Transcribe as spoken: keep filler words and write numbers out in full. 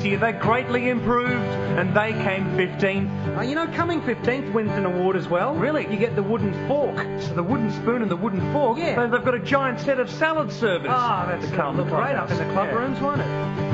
year. They greatly improved and they came fifteenth. Uh, you know, coming fifteenth wins an award as well. Really? You get the wooden fork. So the wooden spoon and the wooden fork? Yeah. So they've got a giant set of salad servers. Ah, that's to going come to look great clubhouse. up in the club Yeah. rooms, won't it?